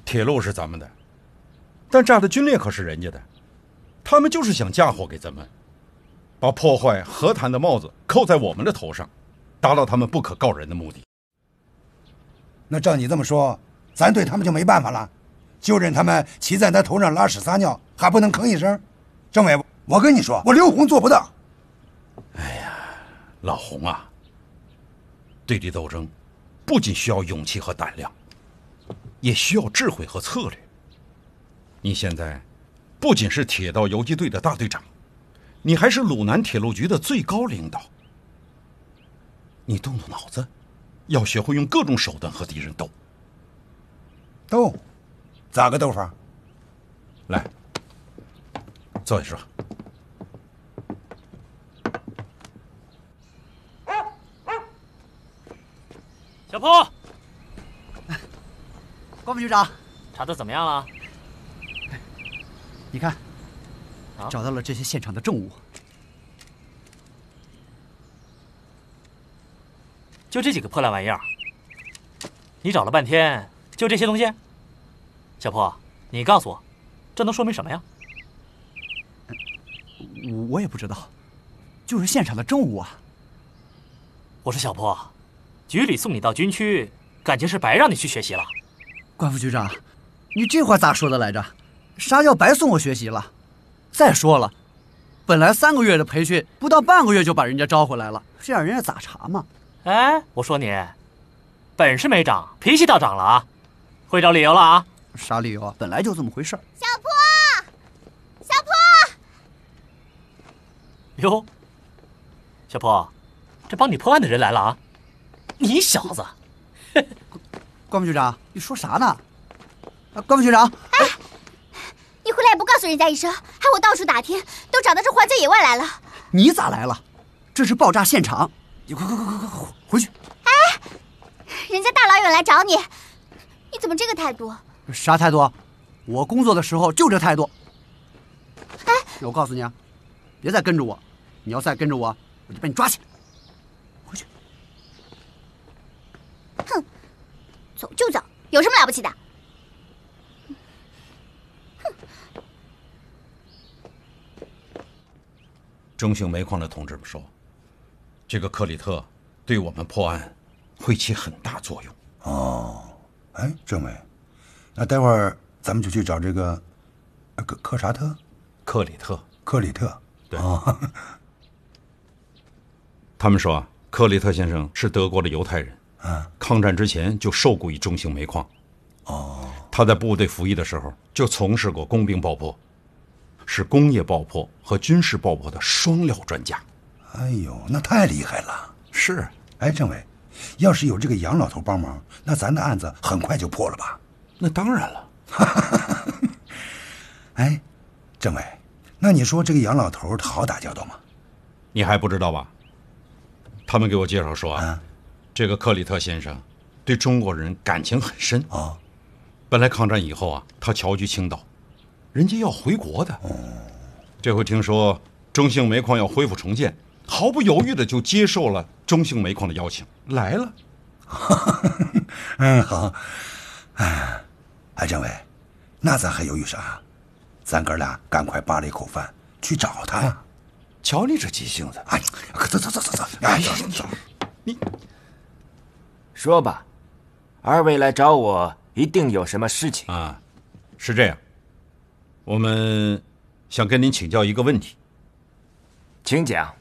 铁路是咱们的，但炸的军列可是人家的。他们就是想嫁祸给咱们，把破坏和谈的帽子扣在我们的头上，达到他们不可告人的目的。 那照你这么说，咱对他们就没办法了，就任他们骑在咱头上拉屎撒尿，还不能吭一声？政委，我跟你说，我刘洪做不到。 哎呀，老洪啊，对敌斗争不仅需要勇气和胆量，也需要智慧和策略。你现在不仅是铁道游击队的大队长，你还是鲁南铁路局的最高领导。你动动脑子，要学会用各种手段和敌人斗。 斗？咋个斗法？ 来，坐下说。 小坡， 关副局长， 查得怎么样了？ 你看，找到了这些现场的证物。 就这几个破烂玩意儿，你找了半天，就这些东西？小坡，你告诉我，这能说明什么呀？ 我也不知道，就是现场的证物啊。 我说小坡，局里送你到军区，感情是白让你去学习了。 关副局长，你这话咋说的来着？啥叫白送我学习了？再说了，本来3个月的培训，不到半个月就把人家招回来了，这样人家咋查嘛？ 哎，我说你，本事没长，脾气倒长了啊！会找理由了啊？ 啥理由啊？本来就这么回事儿。 小坡，小坡！ 哟，小坡，这帮你破案的人来了啊！你小子， 关副局长，你说啥呢？关副局长， 哎，你回来也不告诉人家一声，害我到处打听，都找到这荒郊野外来了。 你咋来了？这是爆炸现场，你快回去！ 哎，人家大老远来找你，你怎么这个态度？ 啥态度？我工作的时候就这态度。 哎， 我告诉你啊，别再跟着我，你要再跟着我，我就把你抓起来。回去。 哼，走就走，有什么了不起的？ 中兴煤矿的同志们说，这个克里特对我们破案会起很大作用。 哦，哎，政委，那待会儿咱们就去找这个克啥特？ 克里特。 克里特。 对。 哦、 他们说啊，克里特先生是德国的犹太人，抗战之前就受雇于中兴煤矿。 哦。 他在部队服役的时候就从事过工兵爆破。是工业爆破和军事爆破的双料专家。 哎呦，那太厉害了！ 是， 哎，政委，要是有这个杨老头帮忙，那咱的案子很快就破了吧？ 那当然了。 哎，政委，那你说这个杨老头他好打交道吗？ 你还不知道吧？他们给我介绍说啊，这个克里特先生对中国人感情很深啊。本来抗战以后啊，他侨居青岛。人家要回国的，这回听说中兴煤矿要恢复重建，毫不犹豫的就接受了中兴煤矿的邀请，来了。 好。哎，政委，那咱还犹豫啥？咱哥俩赶快扒了一口饭去找他呀！ 瞧你这急性子！ 哎，走！哎，走！ 你说吧，二位来找我，一定有什么事情啊？是这样。我们想跟您请教一个问题， 请讲。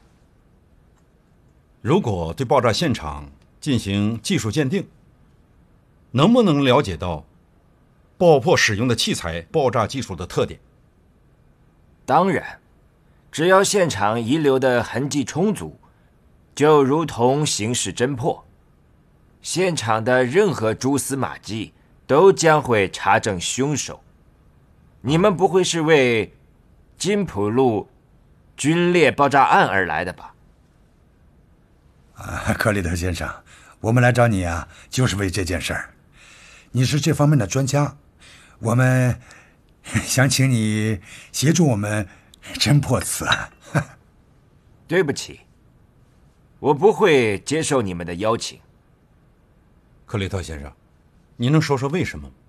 如果对爆炸现场进行技术鉴定，能不能了解到爆破使用的器材爆炸技术的特点？ 当然，只要现场遗留的痕迹充足，就如同刑事侦破，现场的任何蛛丝马迹都将会查证凶手。你们不会是为金浦路军列爆炸案而来的吧？ 克里特先生，我们来找你啊，就是为这件事儿。你是这方面的专家，我们想请你协助我们侦破此案。 对不起，我不会接受你们的邀请。 克里特先生，您能说说为什么吗？